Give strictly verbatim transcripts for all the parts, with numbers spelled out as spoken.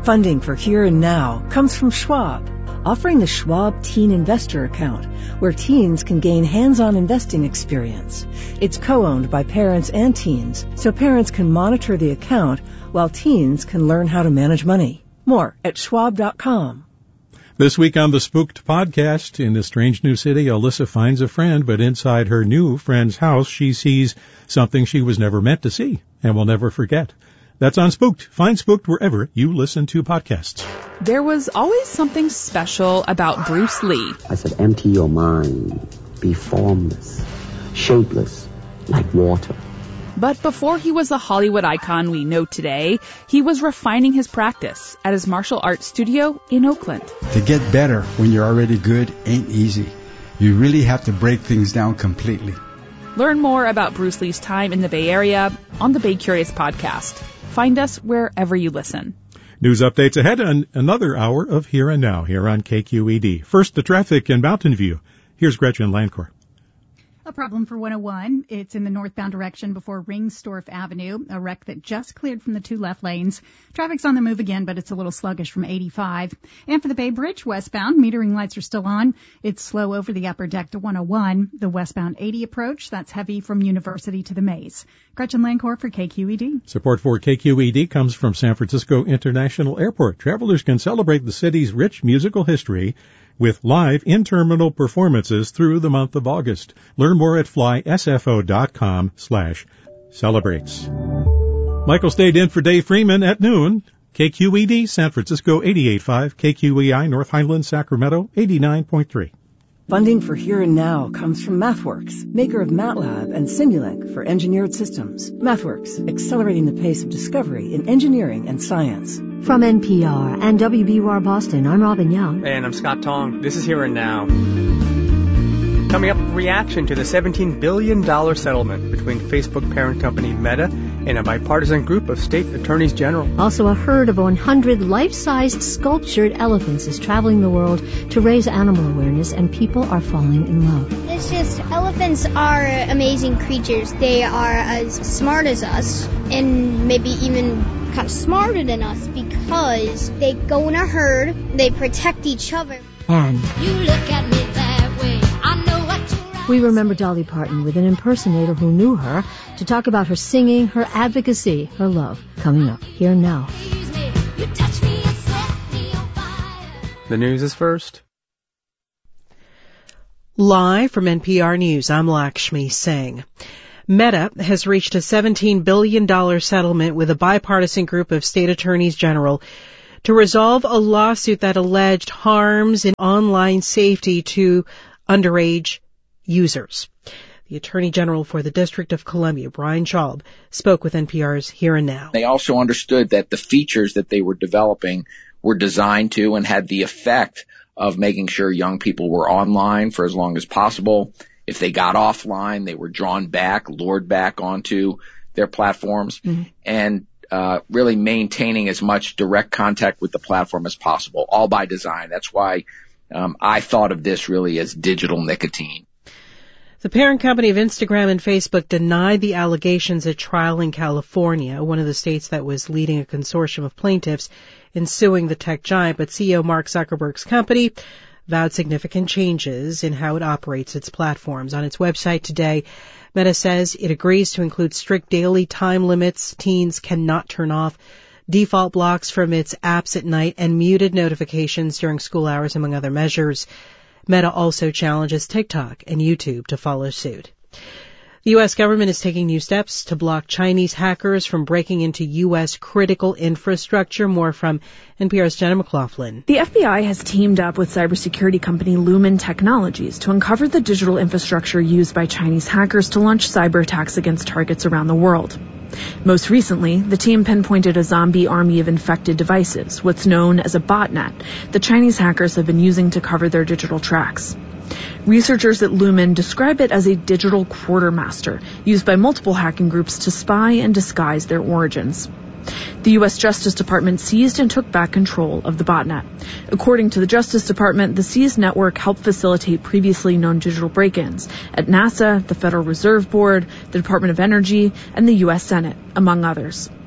Funding for Here and Now comes from Schwab, offering the Schwab Teen Investor Account, where teens can gain hands-on investing experience. It's co-owned by parents and teens, so parents can monitor the account while teens can learn how to manage money. More at schwab dot com. This week on the Spooked podcast, in a strange new city, Alyssa finds a friend, but inside her new friend's house, she sees something she was never meant to see and will never forget. That's on Spooked. Find Spooked wherever you listen to podcasts. There was always something special about Bruce Lee. I said, empty your mind. Be formless, shapeless, like water. But before he was the Hollywood icon we know today, he was refining his practice at his martial arts studio in Oakland. To get better when you're already good ain't easy. You really have to break things down completely. Learn more about Bruce Lee's time in the Bay Area on the Bay Curious podcast. Find us wherever you listen. News updates ahead on another hour of Here and Now here on K Q E D. First, the traffic in Mountain View. Here's Gretchen Landcore. A problem for one oh one. It's in the northbound direction before Ringstorff Avenue, a wreck that just cleared from the two left lanes. Traffic's on the move again, but it's a little sluggish from eighty-five. And for the Bay Bridge westbound, metering lights are still on. It's slow over the upper deck to one oh one. The westbound eighty approach, that's heavy from University to the Maze. Gretchen Landcore for K Q E D. Support for K Q E D comes from San Francisco International Airport. Travelers can celebrate the city's rich musical history with live in-terminal performances through the month of August. Learn more at flysfo.com slash celebrates. Michael stayed in for Dave Freeman at noon. K Q E D, San Francisco eighty-eight point five, K Q E I, North Highlands, Sacramento eighty-nine point three. Funding for Here and Now comes from MathWorks, maker of MATLAB and Simulink for engineered systems. MathWorks, accelerating the pace of discovery in engineering and science. From N P R and W B U R Boston, I'm Robin Young. And I'm Scott Tong. This is Here and Now. Coming up, reaction to the seventeen billion dollars settlement between Facebook parent company Meta and a bipartisan group of state attorneys general. Also, a herd of one hundred life-sized sculptured elephants is traveling the world to raise animal awareness, and people are falling in love. It's just, elephants are amazing creatures. They are as smart as us, and maybe even kind of smarter than us, because they go in a herd, they protect each other. And you look at me that way, I know what you're right. We remember Dolly Parton with an impersonator who knew her to talk about her singing, her advocacy, her love. Coming up Here and Now. The news is first. Live from N P R News, I'm Lakshmi Singh. Meta has reached a seventeen billion dollars settlement with a bipartisan group of state attorneys general to resolve a lawsuit that alleged harms in online safety to underage users. The Attorney General for the District of Columbia, Brian Schaub, spoke with N P R's Here and Now. They also understood that the features that they were developing were designed to and had the effect of making sure young people were online for as long as possible. If they got offline, they were drawn back, lured back onto their platforms, mm-hmm. and uh really maintaining as much direct contact with the platform as possible, all by design. That's why um I thought of this really as digital nicotine. The parent company of Instagram and Facebook denied the allegations at trial in California, one of the states that was leading a consortium of plaintiffs in suing the tech giant, but C E O Mark Zuckerberg's company vowed significant changes in how it operates its platforms. On its website today, Meta says it agrees to include strict daily time limits teens cannot turn off, default blocks from its apps at night, and muted notifications during school hours, among other measures. Meta also challenges TikTok and YouTube to follow suit. The U S government is taking new steps to block Chinese hackers from breaking into U S critical infrastructure. More from N P R's Jenna McLaughlin. The F B I has teamed up with cybersecurity company Lumen Technologies to uncover the digital infrastructure used by Chinese hackers to launch cyber attacks against targets around the world. Most recently, the team pinpointed a zombie army of infected devices, what's known as a botnet, that Chinese hackers have been using to cover their digital tracks. Researchers at Lumen describe it as a digital quartermaster used by multiple hacking groups to spy and disguise their origins. The U S Justice Department seized and took back control of the botnet. According to the Justice Department, the seized network helped facilitate previously known digital break-ins at NASA, the Federal Reserve Board, the Department of Energy, and the U S Senate, among others.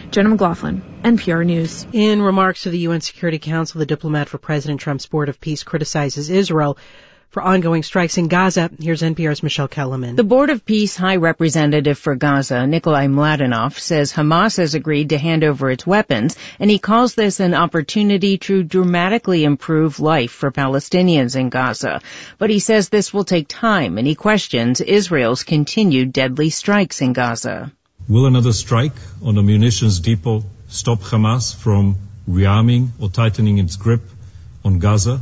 Jenna McLaughlin, N P R News. In remarks to the U N Security Council, the diplomat for President Trump's Board of Peace criticizes Israel for ongoing strikes in Gaza. Here's N P R's Michelle Kellerman. The Board of Peace High Representative for Gaza, Nikolai Mladenov, says Hamas has agreed to hand over its weapons, and he calls this an opportunity to dramatically improve life for Palestinians in Gaza. But he says this will take time, and he questions Israel's continued deadly strikes in Gaza. Will another strike on a munitions depot stop Hamas from rearming or tightening its grip on Gaza?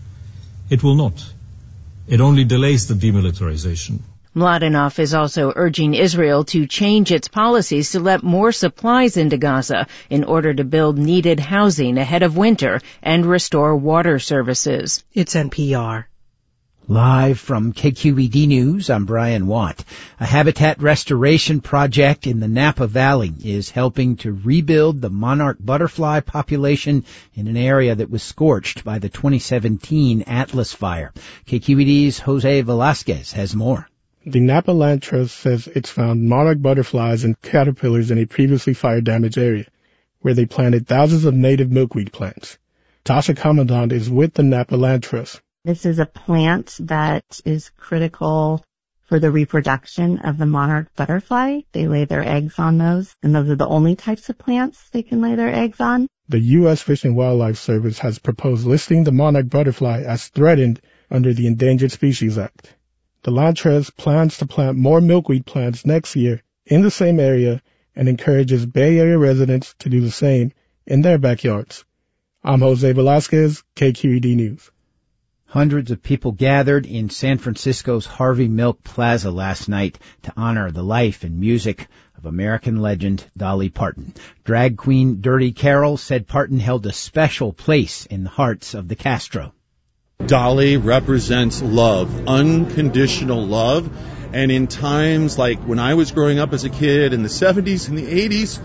It will not. It only delays the demilitarization. Mladenov is also urging Israel to change its policies to let more supplies into Gaza in order to build needed housing ahead of winter and restore water services. It's N P R. Live from K Q E D News, I'm Brian Watt. A habitat restoration project in the Napa Valley is helping to rebuild the monarch butterfly population in an area that was scorched by the twenty seventeen Atlas fire. K Q E D's Jose Velasquez has more. The Napa Land Trust says it's found monarch butterflies and caterpillars in a previously fire-damaged area, where they planted thousands of native milkweed plants. Tasha Commandant is with the Napa Land Trust. This is a plant that is critical for the reproduction of the monarch butterfly. They lay their eggs on those, and those are the only types of plants they can lay their eggs on. The U S Fish and Wildlife Service has proposed listing the monarch butterfly as threatened under the Endangered Species Act. The Land Trust plans to plant more milkweed plants next year in the same area and encourages Bay Area residents to do the same in their backyards. I'm Jose Velasquez, K Q E D News. Hundreds of people gathered in San Francisco's Harvey Milk Plaza last night to honor the life and music of American legend Dolly Parton. Drag queen Dirty Carol said Parton held a special place in the hearts of the Castro. Dolly represents love, unconditional love. And in times like when I was growing up as a kid in the seventies and the eighties,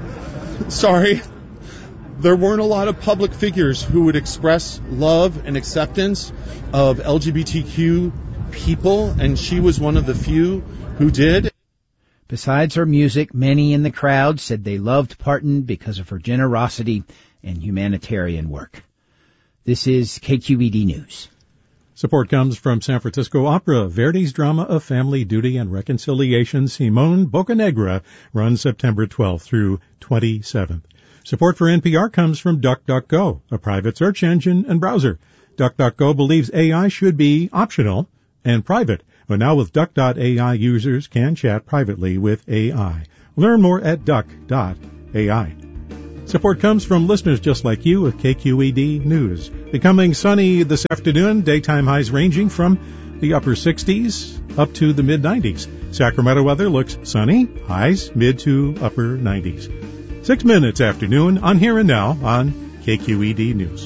sorry, there weren't a lot of public figures who would express love and acceptance of L G B T Q people, and she was one of the few who did. Besides her music, many in the crowd said they loved Parton because of her generosity and humanitarian work. This is K Q E D News. Support comes from San Francisco Opera. Verdi's drama of family, duty, and reconciliation, Simone Boccanegra, runs September twelfth through twenty-seventh. Support for N P R comes from DuckDuckGo, a private search engine and browser. DuckDuckGo believes A I should be optional and private, but now with Duck dot A I, users can chat privately with A I. Learn more at Duck dot A I. Support comes from listeners just like you with K Q E D News. Becoming sunny this afternoon, daytime highs ranging from the upper sixties up to the mid nineties. Sacramento weather looks sunny, highs mid to upper nineties. Six minutes after noon on Here and Now on K Q E D News.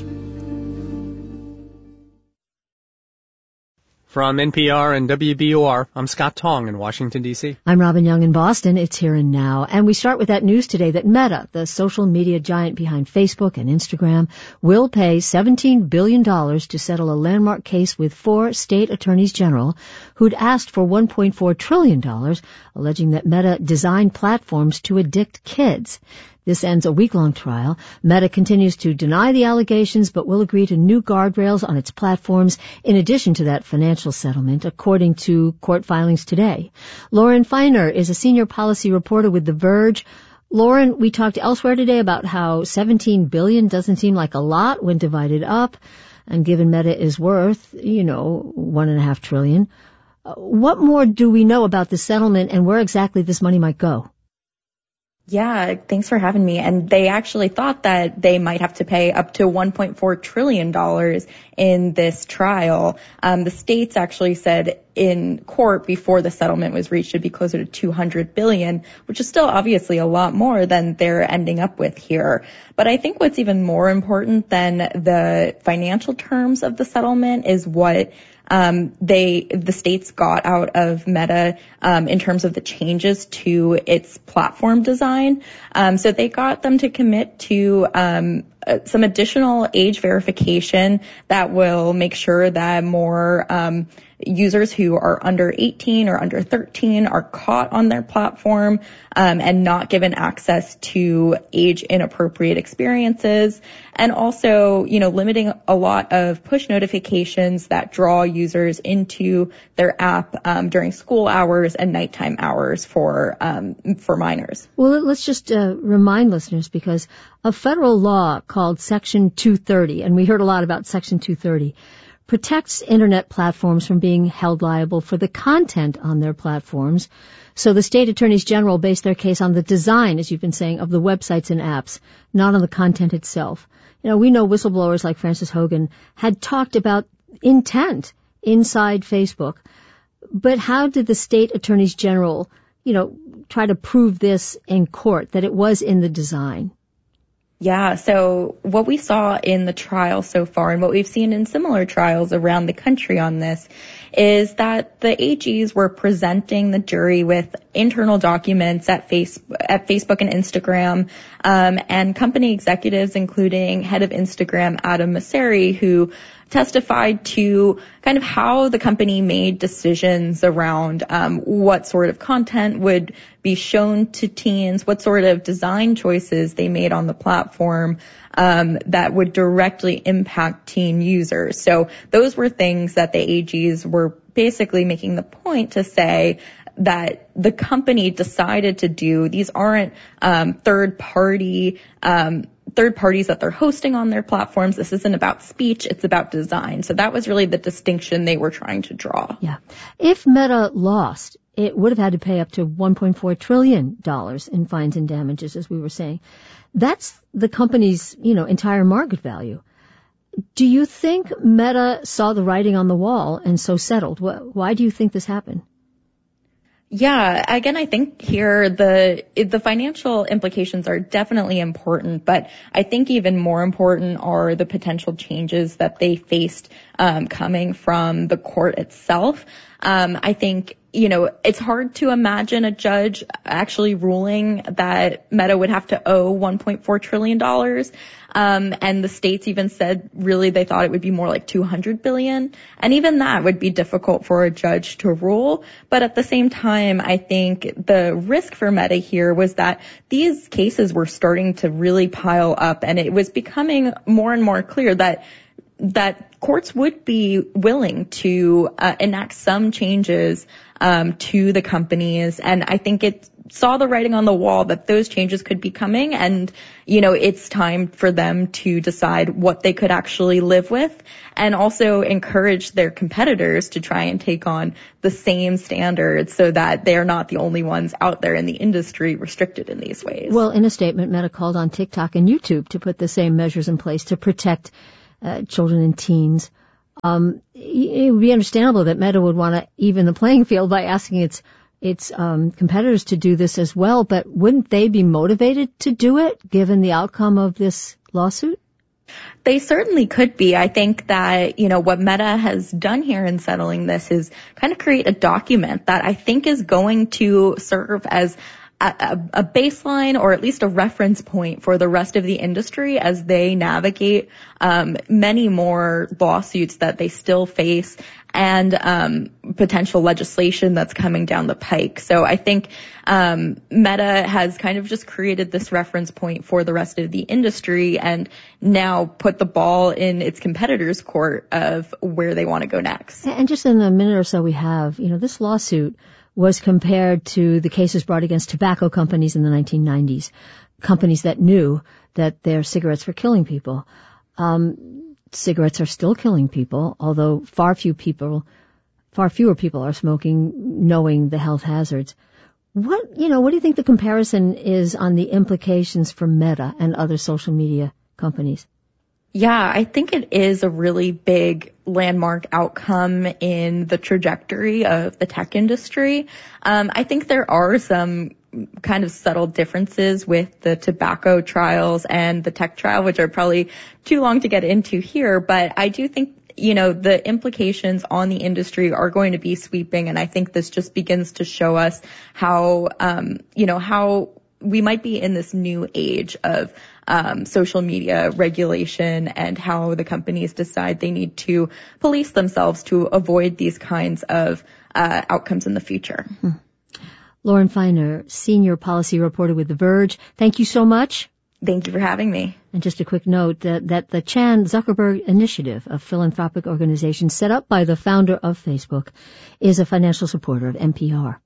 From N P R and W B O R, I'm Scott Tong in Washington, D C. I'm Robin Young in Boston. It's Here and Now. And we start with that news today that Meta, the social media giant behind Facebook and Instagram, will pay seventeen billion dollars to settle a landmark case with four state attorneys general who'd asked for one point four trillion dollars, alleging that Meta designed platforms to addict kids. This ends a week-long trial. Meta continues to deny the allegations, but will agree to new guardrails on its platforms in addition to that financial settlement, according to court filings today. Lauren Feiner is a senior policy reporter with The Verge. Lauren, we talked elsewhere today about how seventeen billion dollars doesn't seem like a lot when divided up, and given Meta is worth, you know, one and a half trillion. What more do we know about the settlement and where exactly this money might go? Yeah, thanks for having me. And they actually thought that they might have to pay up to one point four trillion dollars in this trial. Um, the states actually said in court before the settlement was reached it'd be closer to two hundred billion dollars, which is still obviously a lot more than they're ending up with here. But I think what's even more important than the financial terms of the settlement is what Um, they, the states got out of Meta, um, in terms of the changes to its platform design. Um, so they got them to commit to, um, uh, some additional age verification that will make sure that more um, users who are under eighteen or under thirteen are caught on their platform um, and not given access to age inappropriate experiences. And also, you know, limiting a lot of push notifications that draw users into their app um, during school hours and nighttime hours for um, for minors. Well, let's just uh, remind listeners, because a federal law called Section two thirty, and we heard a lot about Section two thirty, protects internet platforms from being held liable for the content on their platforms. So the state attorneys general based their case on the design, as you've been saying, of the websites and apps, not on the content itself. You know, we know whistleblowers like Frances Hogan had talked about intent inside Facebook. But how did the state attorneys general, you know, try to prove this in court, that it was in the design? Yeah, so what we saw in the trial so far and what we've seen in similar trials around the country on this is that the A Gs were presenting the jury with internal documents at, face, at Facebook and Instagram, um, and company executives, including head of Instagram, Adam Mosseri, who testified to kind of how the company made decisions around um, what sort of content would be shown to teens, what sort of design choices they made on the platform um, that would directly impact teen users. So those were things that the A Gs were basically making the point to say that the company decided to do. These aren't um, third party um third parties that they're hosting on their platforms. This isn't about speech, it's about design. So that was really the distinction they were trying to draw. Yeah. If Meta lost, it would have had to pay up to one point four trillion dollars in fines and damages, as we were saying. That's the company's, you know, entire market value. Do you think Meta saw the writing on the wall and so settled? Why do you think this happened? Yeah, again, I think here the the financial implications are definitely important, but I think even more important are the potential changes that they faced um, coming from the court itself. Um, I think, you know, it's hard to imagine a judge actually ruling that Meta would have to owe one point four trillion dollars. Um, and the states even said really they thought it would be more like two hundred billion dollars. And even that would be difficult for a judge to rule. But at the same time, I think the risk for Meta here was that these cases were starting to really pile up, and it was becoming more and more clear that that courts would be willing to uh, enact some changes um, to the companies. And I think it saw the writing on the wall that those changes could be coming, and, you know, it's time for them to decide what they could actually live with, and also encourage their competitors to try and take on the same standards so that they're not the only ones out there in the industry restricted in these ways. Well, in a statement, Meta called on TikTok and YouTube to put the same measures in place to protect uh, children and teens. Um, it would be understandable that Meta would want to even the playing field by asking its its um, competitors to do this as well, but wouldn't they be motivated to do it given the outcome of this lawsuit? They certainly could be. I think that, you know, what Meta has done here in settling this is kind of create a document that I think is going to serve as a, a baseline, or at least a reference point for the rest of the industry as they navigate um, many more lawsuits that they still face, and um, potential legislation that's coming down the pike. So I think um, Meta has kind of just created this reference point for the rest of the industry, and now put the ball in its competitors' court of where they want to go next. And just in the minute or so we have, you know, this lawsuit was compared to the cases brought against tobacco companies in the nineteen nineties, companies that knew that their cigarettes were killing people. Um, cigarettes are still killing people, although far few people, far fewer people are smoking, knowing the health hazards. What, you know, what do you think the comparison is on the implications for Meta and other social media companies? Yeah, I think it is a really big landmark outcome in the trajectory of the tech industry. Um, I think there are some kind of subtle differences with the tobacco trials and the tech trial, which are probably too long to get into here. But I do think, you know, the implications on the industry are going to be sweeping. And I think this just begins to show us how, um, you know, how we might be in this new age of um, social media regulation and how the companies decide they need to police themselves to avoid these kinds of uh, outcomes in the future. Hmm. Lauren Feiner, senior policy reporter with The Verge. Thank you so much. Thank you for having me. And just a quick note that, that the Chan Zuckerberg Initiative, a philanthropic organization set up by the founder of Facebook, is a financial supporter of N P R.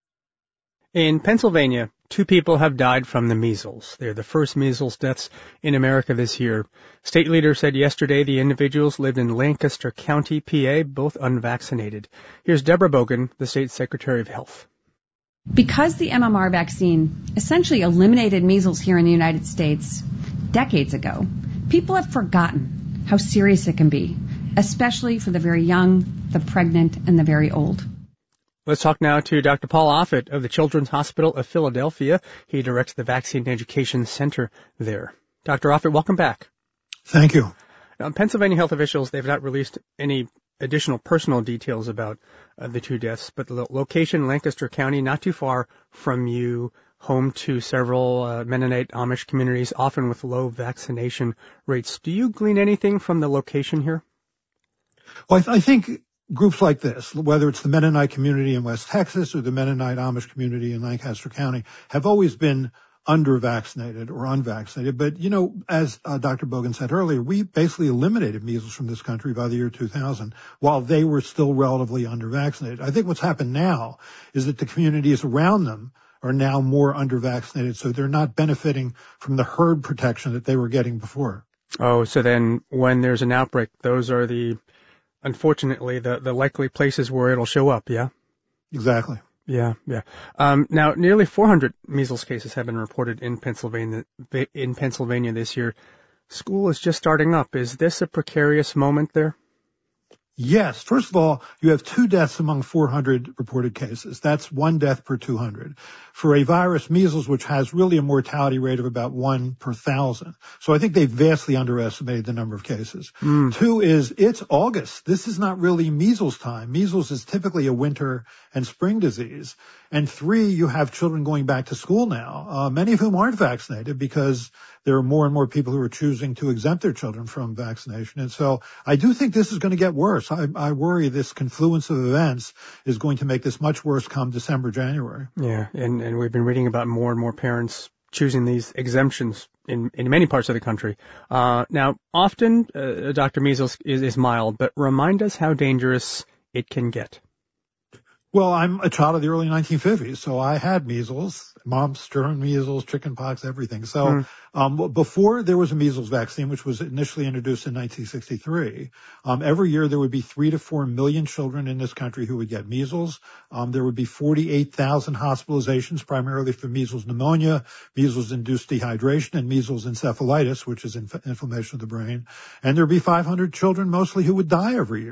In Pennsylvania, two people have died from the measles. They're the first measles deaths in America this year. State leaders said yesterday the individuals lived in Lancaster County, P A, both unvaccinated. Here's Deborah Bogan, the state secretary of health. Because the M M R vaccine essentially eliminated measles here in the United States decades ago, people have forgotten how serious it can be, especially for the very young, the pregnant, and the very old. Let's talk now to Doctor Paul Offit of the Children's Hospital of Philadelphia. He directs the Vaccine Education Center there. Doctor Offit, welcome back. Thank you. Now, Pennsylvania health officials, they've not released any additional personal details about uh, the two deaths, but the lo- location, Lancaster County, not too far from you, home to several uh, Mennonite Amish communities, often with low vaccination rates. Do you glean anything from the location here? Well, I, th- I think groups like this, whether it's the Mennonite community in West Texas or the Mennonite Amish community in Lancaster County, have always been under-vaccinated or unvaccinated. But, you know, as uh, Doctor Bogan said earlier, we basically eliminated measles from this country by the year two thousand, while they were still relatively under-vaccinated. I think what's happened now is that the communities around them are now more under-vaccinated, so they're not benefiting from the herd protection that they were getting before. Oh, so then when there's an outbreak, those are the, unfortunately, the, the likely places where it'll show up, yeah? Exactly. Yeah, yeah. Um, now, nearly four hundred measles cases have been reported in Pennsylvania, in Pennsylvania this year. School is just starting up. Is this a precarious moment there? Yes. First of all, you have two deaths among four hundred reported cases. That's one death per two hundred. For a virus, measles, which has really a mortality rate of about one per thousand. So I think they vastly underestimated the number of cases. Mm. Two is, it's August. This is not really measles time. Measles is typically a winter and spring disease. And three, you have children going back to school now, uh, many of whom aren't vaccinated because there are more and more people who are choosing to exempt their children from vaccination. And so I do think this is going to get worse. I, I worry this confluence of events is going to make this much worse come December, January. Yeah, and, and we've been reading about more and more parents choosing these exemptions in, in many parts of the country. Uh, now, often, uh, Doctor Measles is, is mild, but remind us how dangerous it can get. Well, I'm a child of the early nineteen fifties, so I had measles, mumps, germ measles, chickenpox, everything. So mm. um, before there was a measles vaccine, which was initially introduced in nineteen sixty-three, um, every year there would be three to four million children in this country who would get measles. Um, there would be forty-eight thousand hospitalizations, primarily for measles pneumonia, measles-induced dehydration, and measles encephalitis, which is inf- inflammation of the brain. And there would be five hundred children mostly who would die every year.